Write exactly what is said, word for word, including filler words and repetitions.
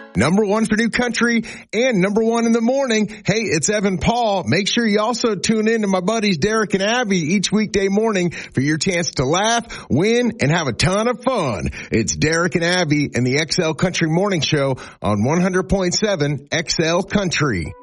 Number one for new country and number one in the morning. Hey, it's Evan Paul. Make sure you also tune in to my buddies Derek and Abby each weekday morning for your chance to laugh, win, and have a ton of fun. It's Derek and Abby and the X L Country Morning Show on one hundred point seven X L Country.